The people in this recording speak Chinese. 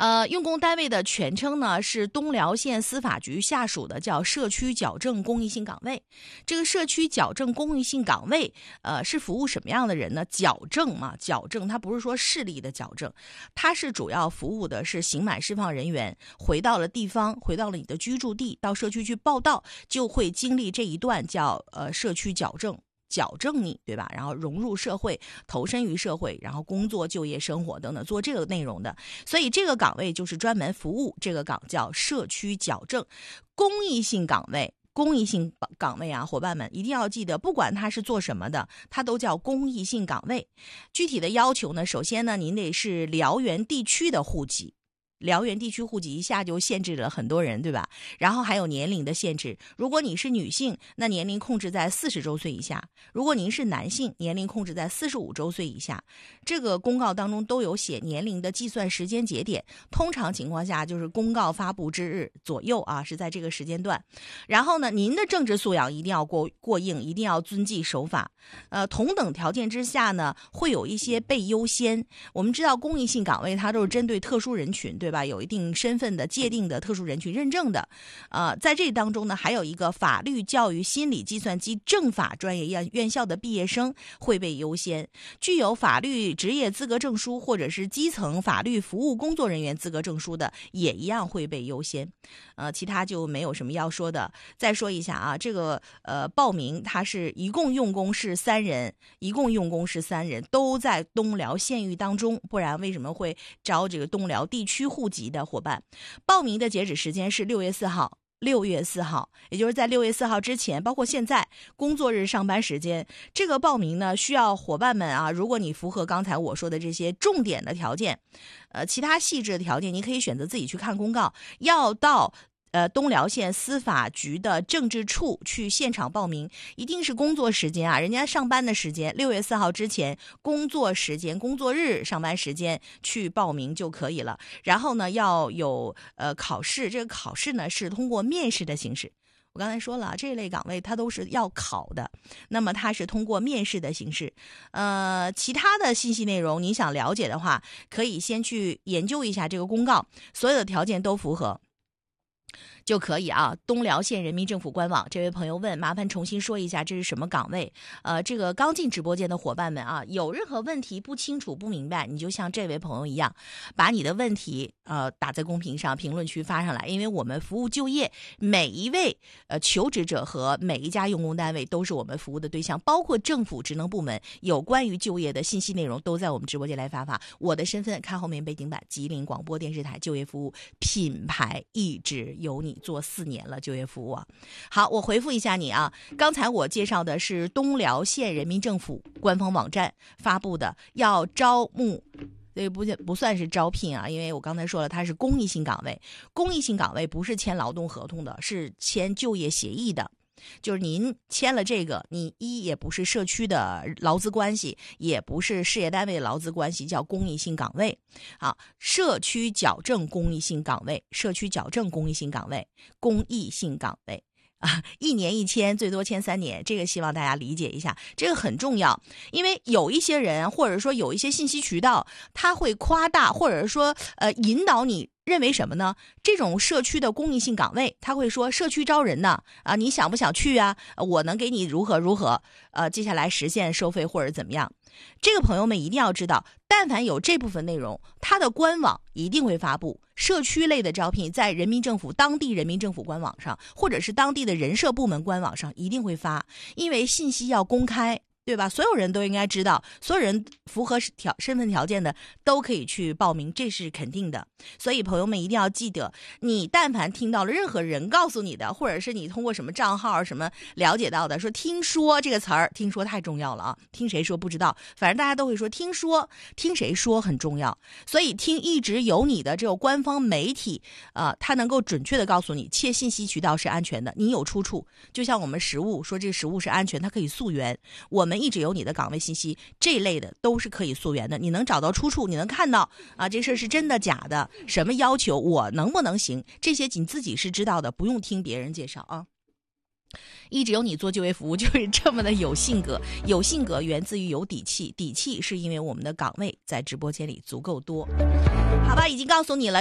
用工单位的全称呢是东辽县司法局下属的叫社区矫正公益性岗位。这个社区矫正公益性岗位，是服务什么样的人呢？矫正嘛，矫正它不是说视力的矫正，它是主要服务的是刑满释放人员回到了地方，回到了你的居住地，到社区去报到，就会经历这一段叫社区矫正你，对吧？然后融入社会，投身于社会，然后工作、就业、生活等等，做这个内容的。所以这个岗位就是专门服务，这个岗叫社区矫正公益性岗位。公益性岗位啊，伙伴们一定要记得，不管它是做什么的，它都叫公益性岗位。具体的要求呢，首先呢，您得是辽源地区的户籍。辽源地区户籍一下就限制了很多人，对吧？然后还有年龄的限制，如果你是女性，那年龄控制在40周岁以下；如果您是男性，年龄控制在45周岁以下。这个公告当中都有写年龄的计算时间节点，通常情况下就是公告发布之日左右啊，是在这个时间段。然后呢，您的政治素养一定要过硬，一定要遵纪守法。同等条件之下呢，会有一些被优先。我们知道公益性岗位它都是针对特殊人群，对吧？有一定身份的界定的特殊人群认证的。在这当中呢，还有一个法律教育心理计算机政法专业院校的毕业生会被优先，具有法律职业资格证书或者是基层法律服务工作人员资格证书的也一样会被优先。其他就没有什么要说的。再说一下啊，这个报名它是一共用工是3人，都在东辽县域当中，不然为什么会招这个东辽地区户籍的伙伴？报名的截止时间是6月4号，也就是在6月4号之前，包括现在工作日上班时间。这个报名呢，需要伙伴们啊，如果你符合刚才我说的这些重点的条件，其他细致的条件你可以选择自己去看公告，要到东辽县司法局的政治处去现场报名，一定是工作时间啊，人家上班的时间，6月4号之前工作时间、工作日上班时间去报名就可以了。然后呢，要有考试，这个考试呢是通过面试的形式。我刚才说了，这类岗位它都是要考的，那么它是通过面试的形式。其他的信息内容你想了解的话，可以先去研究一下这个公告，所有的条件都符合就可以啊。东辽县人民政府官网，这位朋友问，麻烦重新说一下这是什么岗位？这个刚进直播间的伙伴们啊，有任何问题不清楚不明白，你就像这位朋友一样，把你的问题打在公屏上评论区发上来，因为我们服务就业，每一位求职者和每一家用工单位都是我们服务的对象，包括政府职能部门有关于就业的信息内容都在我们直播间来发。我的身份看后面背景板，吉林广播电视台就业服务品牌，一直有你做4年了就业服务啊。好，我回复一下你啊，刚才我介绍的是东辽县人民政府官方网站发布的要招募，这不算是招聘啊，因为我刚才说了它是公益性岗位，公益性岗位不是签劳动合同的，是签就业协议的。就是您签了这个，你也不是社区的劳资关系，也不是事业单位的劳资关系，叫公益性岗位。好，社区矫正公益性岗位，社区矫正公益性岗位，公益性岗位。1年1签，最多签3年，这个希望大家理解一下，这个很重要。因为有一些人或者说有一些信息渠道，他会夸大或者说引导你认为什么呢？这种社区的公益性岗位，他会说社区招人呢，你想不想去啊？我能给你如何，接下来实现收费或者怎么样？这个朋友们一定要知道，但凡有这部分内容，它的官网一定会发布。社区类的招聘在当地人民政府官网上，或者是当地的人社部门官网上一定会发，因为信息要公开，对吧？所有人都应该知道，所有人符合身份条件的都可以去报名，这是肯定的。所以朋友们一定要记得，你但凡听到了任何人告诉你的，或者是你通过什么账号什么了解到的，说听说这个词儿，听说太重要了啊！听谁说不知道，反正大家都会说听说，听谁说很重要。所以听一直有你的这种官方媒体，它能够准确的告诉你，切信息渠道是安全的，你有出处。就像我们食物说这个食物是安全，它可以溯源。我们一直有你的岗位信息，这一类的都是可以溯源的，你能找到出处，你能看到这事儿是真的假的，什么要求，我能不能行，这些你自己是知道的，不用听别人介绍啊。一直有你做就业服务就是这么的有性格，有性格源自于有底气，底气是因为我们的岗位在直播间里足够多。好吧，已经告诉你了。